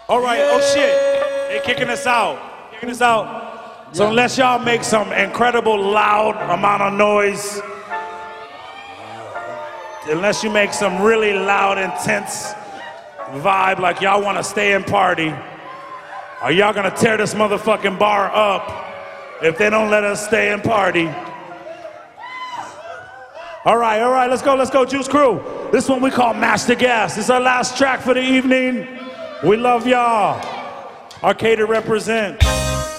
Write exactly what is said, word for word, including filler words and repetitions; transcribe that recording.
All right, yeah. Oh shit, they kicking us out, kicking us out. So yeah. Unless y'all make some incredible loud amount of noise, unless you make some really loud, intense vibe like y'all want to stay and party, are y'all gonna tear this motherfucking bar up if they don't let us stay and party? All right, all right, let's go, let's go, Juice Crew. This one we call Master Gas. This is our last track for the evening. We love y'all. Arcata represent.